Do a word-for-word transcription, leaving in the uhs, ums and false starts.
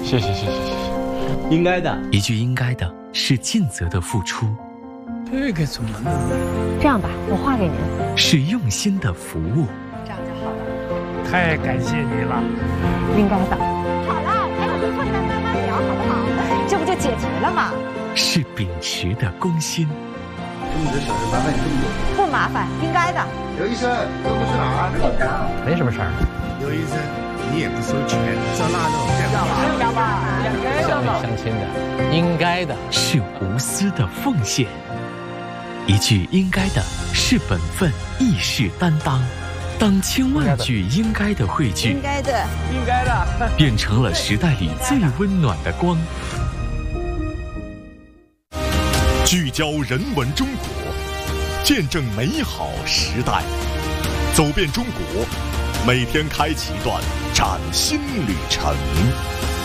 谢谢谢谢谢谢，应该的。 一句应该的是尽责的付出， 这个怎么弄？ 这样吧，我画给您。 是用心的服务。 这样就好了。 太感谢你了。 应该的。好了，还有个困难慢慢聊，好不好？这不就解决了吗？ 是秉持的公心。 这么多小事麻烦你这么多。 不麻烦，应该的。 刘医生，这不是哪儿？ 没什么事儿。 刘医生，你也不收钱，照那种这样吧。 这样吧，乡里乡亲的，应该的。 是无私的奉献。一句应该的是本分，义士担当。当千万句应该的汇聚， 应该的， 应该的， 变成了时代里最温暖的光。 聚焦人文中国，见证美好时代，走遍中国，每天开启一段崭新旅程。